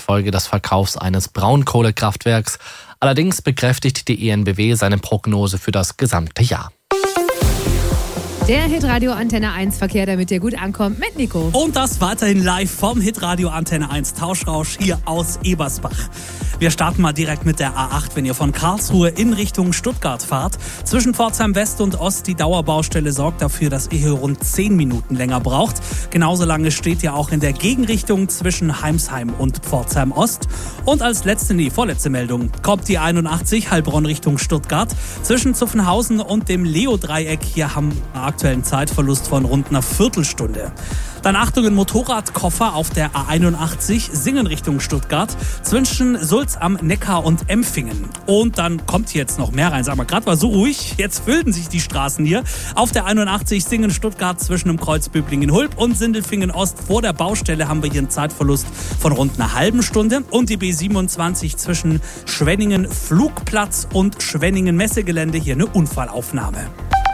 Folge des Verkaufs eines Braunkohlekraftwerks. Allerdings bekräftigt die EnBW seine Prognose für das gesamte Jahr. Der Hitradio Antenne 1 Verkehr, damit ihr gut ankommt, mit Nico. Und das weiterhin live vom Hitradio Antenne 1 Tauschrausch hier aus Ebersbach. Wir starten mal direkt mit der A8, wenn ihr von Karlsruhe in Richtung Stuttgart fahrt. Zwischen Pforzheim West und Ost, die Dauerbaustelle sorgt dafür, dass ihr hier rund 10 Minuten länger braucht. Genauso lange steht ihr auch in der Gegenrichtung zwischen Heimsheim und Pforzheim Ost. Und als vorletzte Meldung kommt die 81 Heilbronn Richtung Stuttgart. Zwischen Zuffenhausen und dem Leo-Dreieck, hier haben wir einen aktuellen Zeitverlust von rund einer Viertelstunde. Dann Achtung, ein Motorradkoffer auf der A81 Singen Richtung Stuttgart zwischen Sulz am Neckar und Empfingen. Und dann kommt hier jetzt noch mehr rein. Sag mal, gerade war so ruhig, jetzt füllten sich die Straßen hier. Auf der 81 Singen Stuttgart zwischen dem Kreuz Böblingen-Hulb und Sindelfingen Ost vor der Baustelle haben wir hier einen Zeitverlust von rund einer halben Stunde. Und die B27 zwischen Schwenningen Flugplatz und Schwenningen Messegelände, hier eine Unfallaufnahme.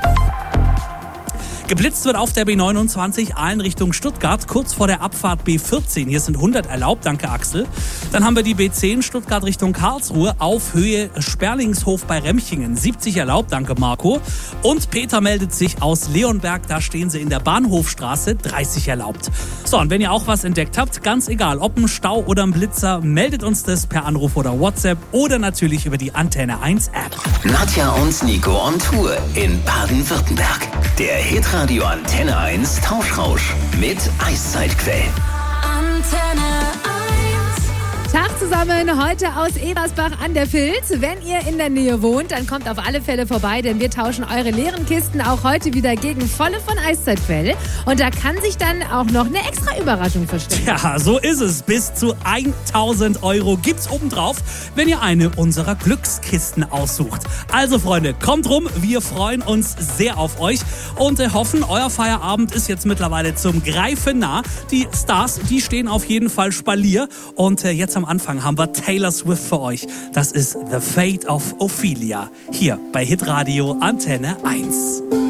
Geblitzt wird auf der B29 Aalen Richtung Stuttgart, kurz vor der Abfahrt B14. Hier sind 100 erlaubt, danke Axel. Dann haben wir die B10 Stuttgart Richtung Karlsruhe auf Höhe Sperlingshof bei Remchingen. 70 erlaubt, danke Marco. Und Peter meldet sich aus Leonberg, da stehen sie in der Bahnhofstraße, 30 erlaubt. So, und wenn ihr auch was entdeckt habt, ganz egal, ob ein Stau oder ein Blitzer, meldet uns das per Anruf oder WhatsApp oder natürlich über die Antenne 1 App. Nadja und Nico on Tour in Baden-Württemberg. Der Hitradio Antenne 1 Tauschrausch mit Eiszeitquell. Antenne 1. Tag zusammen, heute aus Ebersbach an der Vils. Wenn ihr in der Nähe wohnt, dann kommt auf alle Fälle vorbei, denn wir tauschen eure leeren Kisten auch heute wieder gegen volle von Eiszeitquell. Und da kann sich dann auch noch eine extra Überraschung verstecken. Ja, so ist es. Bis zu 1.000 Euro gibt's obendrauf, wenn ihr eine unserer Glückskisten aussucht. Also Freunde, kommt rum, wir freuen uns sehr auf euch und hoffen, euer Feierabend ist jetzt mittlerweile zum Greifen nah. Die Stars, die stehen auf jeden Fall Spalier und jetzt am Anfang haben wir Taylor Swift für euch. Das ist The Fate of Ophelia hier bei Hitradio Antenne 1.